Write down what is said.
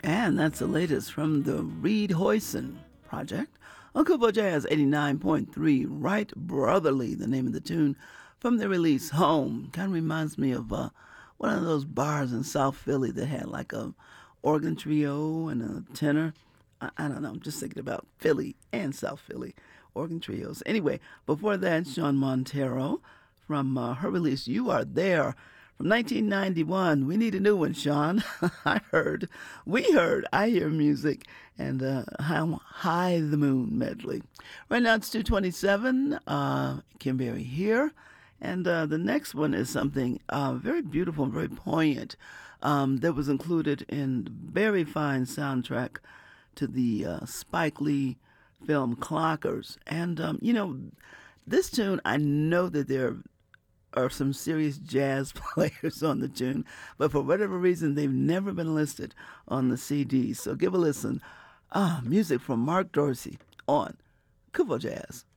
And that's the latest from the Reed Hoyson project. Uncle Bo Jazz 89.3, Right Brotherly, the name of the tune from the release Home. Kind of reminds me of one of those bars in South Philly that had like a organ trio and a tenor. I don't know, I'm just thinking about Philly and South Philly organ trios. Anyway, before that, Sean Montero from her release You Are There from 1991. We need a new one, Sean. We heard, I hear music, and High the Moon medley. Right now it's 2:27. Kim Berry here. And the next one is something very beautiful and very poignant that was included in the very fine soundtrack to the Spike Lee film Clockers. And, this tune, I know that there are some serious jazz players on the tune, but for whatever reason, they've never been listed on the CD. So give a listen. Music from Mark Dorsey on Kubo Jazz.